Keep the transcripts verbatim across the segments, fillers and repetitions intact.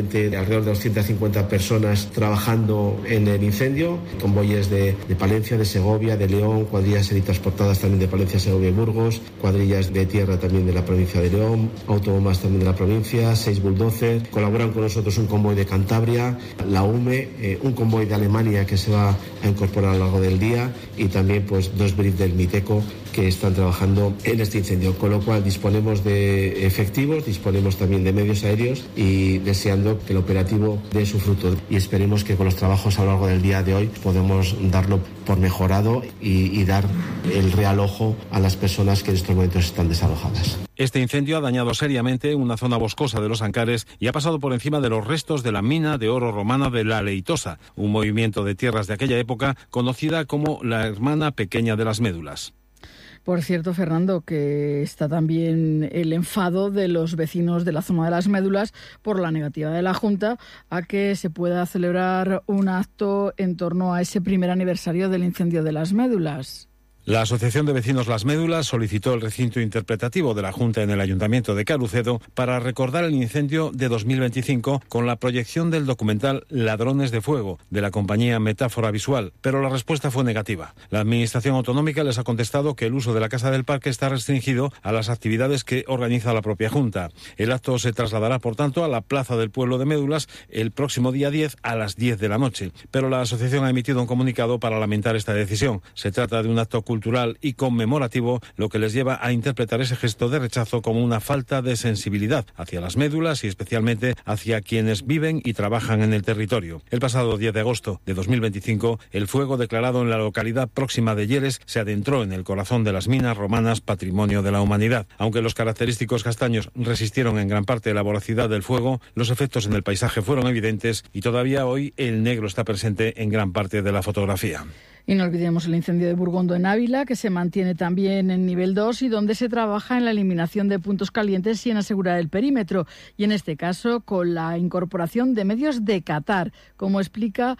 aproximadamente alrededor de doscientas cincuenta personas trabajando en el incendio, convoyes de, de Palencia, de Segovia, de León, cuadrillas semi-transportadas también de Palencia, Segovia y Burgos, cuadrillas de tierra también de la provincia de León, autobombas también de la provincia, seis bulldozers. Colaboran con nosotros un convoy de Cantabria, la U M E, eh, un convoy de Alemania que se va a incorporar a lo largo del día y también pues dos B R I F del Miteco que están trabajando en este incendio, con lo cual disponemos de efectivos, disponemos también de medios aéreos y deseando que el operativo dé su fruto y esperemos que con los trabajos a lo largo del día de hoy podemos darlo por mejorado y, y dar el real ojo a las personas que en estos momentos están desalojadas. Este incendio ha dañado seriamente una zona boscosa de Los Ancares y ha pasado por encima de los restos de la mina de oro romana de La Leitosa, un movimiento de tierras de aquella época conocida como la hermana pequeña de las médulas. Por cierto, Fernando, que está también el enfado de los vecinos de la zona de las médulas por la negativa de la Junta a que se pueda celebrar un acto en torno a ese primer aniversario del incendio de las médulas. La Asociación de Vecinos Las Médulas solicitó el recinto interpretativo de la Junta en el Ayuntamiento de Carucedo para recordar el incendio de dos mil veinticinco con la proyección del documental Ladrones de Fuego de la compañía Metáfora Visual, pero la respuesta fue negativa. La Administración Autonómica les ha contestado que el uso de la Casa del Parque está restringido a las actividades que organiza la propia Junta. El acto se trasladará, por tanto, a la Plaza del Pueblo de Médulas el próximo día diez a las diez de la noche, pero la asociación ha emitido un comunicado para lamentar esta decisión. Se trata de un acto cultural y conmemorativo, lo que les lleva a interpretar ese gesto de rechazo como una falta de sensibilidad hacia las médulas y especialmente hacia quienes viven y trabajan en el territorio. El pasado diez de agosto de dos mil veinticinco, el fuego declarado en la localidad próxima de Lleres se adentró en el corazón de las minas romanas, patrimonio de la humanidad. Aunque los característicos castaños resistieron en gran parte la voracidad del fuego, los efectos en el paisaje fueron evidentes y todavía hoy el negro está presente en gran parte de la fotografía. Y no olvidemos el incendio de Burgondo en Ávila, que se mantiene también en nivel dos y donde se trabaja en la eliminación de puntos calientes y en asegurar el perímetro. Y en este caso con la incorporación de medios de Qatar, como explica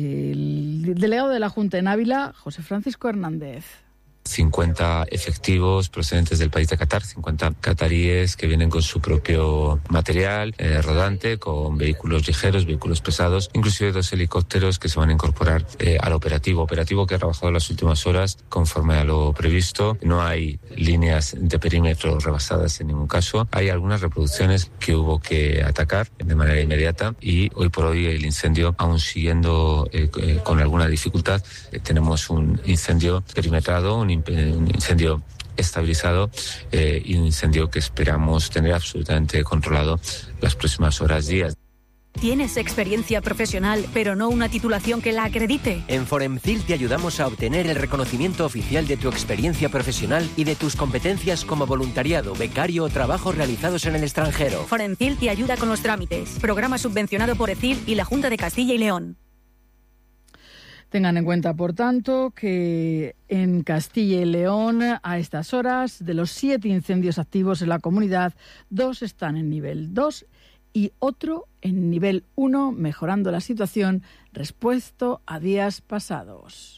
el delegado de la Junta en Ávila, José Francisco Hernández. cincuenta efectivos procedentes del país de Qatar, cincuenta cataríes que vienen con su propio material eh, rodante, con vehículos ligeros, vehículos pesados, inclusive dos helicópteros que se van a incorporar eh, al operativo, operativo que ha trabajado en las últimas horas conforme a lo previsto. No hay líneas de perímetro rebasadas en ningún caso. Hay algunas reproducciones que hubo que atacar de manera inmediata y hoy por hoy el incendio, aún siguiendo eh, eh, con alguna dificultad, eh, tenemos un incendio perimetrado, un un incendio estabilizado eh, y un incendio que esperamos tener absolutamente controlado las próximas horas, días. ¿Tienes experiencia profesional, pero no una titulación que la acredite? En Foremcil te ayudamos a obtener el reconocimiento oficial de tu experiencia profesional y de tus competencias como voluntariado, becario o trabajos realizados en el extranjero. Foremcil te ayuda con los trámites. Programa subvencionado por E C I L y la Junta de Castilla y León. Tengan en cuenta, por tanto, que en Castilla y León, a estas horas, de los siete incendios activos en la comunidad, dos están en nivel dos y otro en nivel uno, mejorando la situación respecto a días pasados.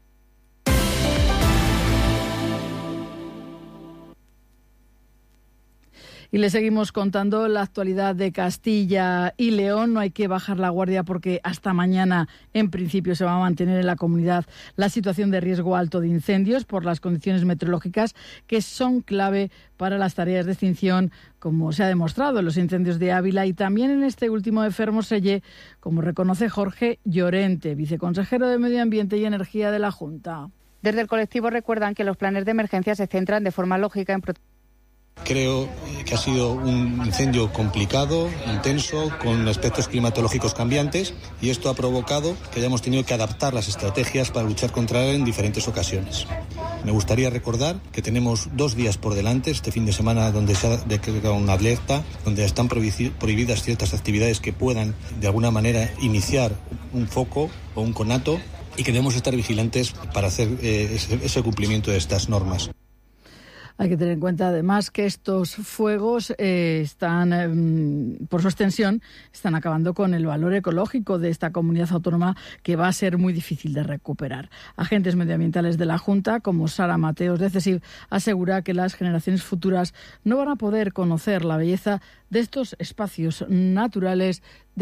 Y le seguimos contando la actualidad de Castilla y León. No hay que bajar la guardia porque hasta mañana, en principio, se va a mantener en la comunidad la situación de riesgo alto de incendios por las condiciones meteorológicas que son clave para las tareas de extinción, como se ha demostrado en los incendios de Ávila y también en este último de Fermoselle, como reconoce Jorge Llorente, viceconsejero de Medio Ambiente y Energía de la Junta. Desde el colectivo recuerdan que los planes de emergencia se centran de forma lógica en protección. Creo que ha sido un incendio complicado, intenso, con aspectos climatológicos cambiantes y esto ha provocado que hayamos tenido que adaptar las estrategias para luchar contra él en diferentes ocasiones. Me gustaría recordar que tenemos dos días por delante, este fin de semana, donde se ha decretado una alerta, donde están prohibidas ciertas actividades que puedan de alguna manera iniciar un foco o un conato y que debemos estar vigilantes para hacer eh, ese, ese cumplimiento de estas normas. Hay que tener en cuenta además que estos fuegos eh, están, eh, por su extensión, están acabando con el valor ecológico de esta comunidad autónoma que va a ser muy difícil de recuperar. Agentes medioambientales de la Junta, como Sara Mateos de CESIF, asegura que las generaciones futuras no van a poder conocer la belleza de estos espacios naturales de